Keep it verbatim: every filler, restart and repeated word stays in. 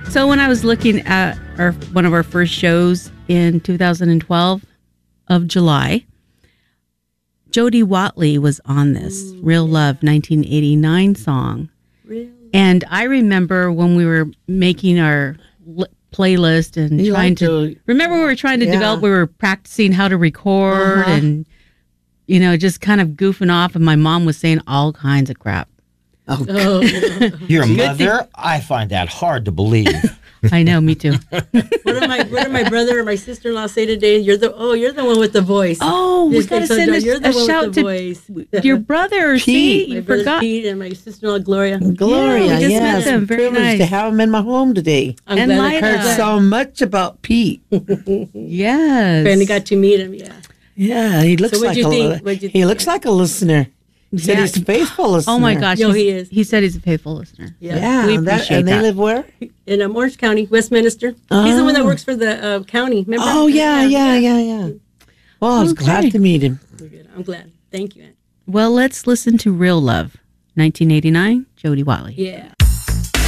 So when I was looking at our one of our first shows in two thousand twelve of July, Jody Watley was on this Ooh, Real yeah. Love nineteen eighty-nine song. Real And I remember when we were making our li- playlist and You trying like to, to- remember we were trying to Yeah. develop, we were practicing how to record Uh-huh. and, you know, just kind of goofing off. And my mom was saying all kinds of crap. Oh, Oh, no. Your mother? I find that hard to believe. I know, me too. What did my what did my brother or my sister in law say today? You're the oh, you're the one with the voice. Oh, we Just got to so send You're a, the a one shout with the to voice. your brother. Pete. See, My you brother forgot. Pete and my sister-in-law Gloria. Gloria, Yeah, we just met yes. them. Very Privileged nice. to have him in my home today. I'm And glad Lida. I Heard heard so much about Pete. Yes. Finally got to meet him. Yeah. Yeah, he looks So what'd like you a think? li- What'd you he think? looks like a listener. He said Yeah. he's a faithful listener. Oh my gosh. Yo, he's- he is. He said he's a faithful listener. Yeah. Yeah, We that, appreciate and they that. live where? In um, Orange County, Westminster. He's the one that Oh. works for the uh, county. Remember? Oh yeah, yeah, yeah, yeah. Well, I was Okay. glad to meet him. We're good. I'm glad. Thank you, Aunt. Well, let's listen to Real Love, nineteen eighty-nine, Jody Watley. Yeah.